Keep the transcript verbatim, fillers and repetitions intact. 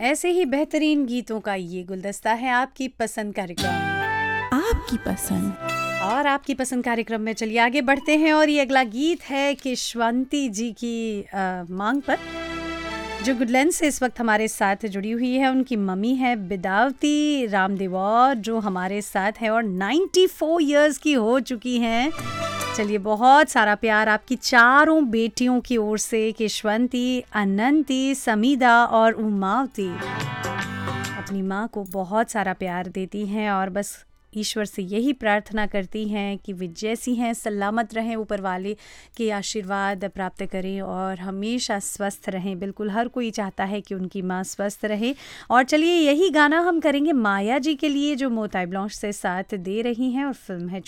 ऐसे ही बेहतरीन गीतों का ये गुलदस्ता है आपकी पसंद कार्यक्रम। आपकी पसंद और आपकी पसंद कार्यक्रम में चलिए आगे बढ़ते हैं और ये अगला गीत है किश्वंती जी की आ, मांग पर, जो गुडलैंड से इस वक्त हमारे साथ जुड़ी हुई है। उनकी मम्मी है बिदावती रामदेवौर, जो हमारे साथ है और चौरानवे इयर्स की हो चुकी हैं। चलिए बहुत सारा प्यार आपकी चारों बेटियों की ओर से, किश्वंती, अनंती, समीदा और उमावती अपनी माँ को बहुत सारा प्यार देती हैं और बस ईश्वर से यही प्रार्थना करती हैं कि वे जैसी हैं सलामत रहें, ऊपर वाले के आशीर्वाद प्राप्त करें और हमेशा स्वस्थ रहें। बिल्कुल हर कोई चाहता है कि उनकी माँ स्वस्थ रहे। और चलिए यही गाना हम करेंगे माया जी के लिए, जो मोताई ब्लांच से साथ दे रही हैं, और फिल्म है